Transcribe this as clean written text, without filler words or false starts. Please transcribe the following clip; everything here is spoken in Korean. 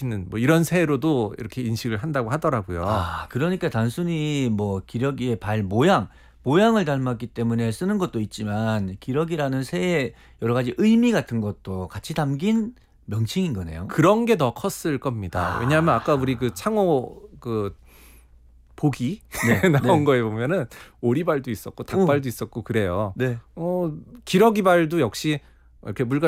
지키는 뭐 이런 새로도 이렇게 인식을 한다고 하더라고요. 아, 그러니까 단순히 뭐 기러기의 발 모양을 닮았기 때문에 쓰는 것도 있지만 기러기라는 새의 여러 가지 의미 같은 것도 같이 담긴 명칭인 거네요. 그런 게 더 컸을 겁니다. 왜냐하면 아까 우리 그 창호 그 보기 네, 나온 네. 거에 보면은 오리발도 있었고 닭발도 있었고 그래요. 네. 기러기 발도 역시 이렇게 물건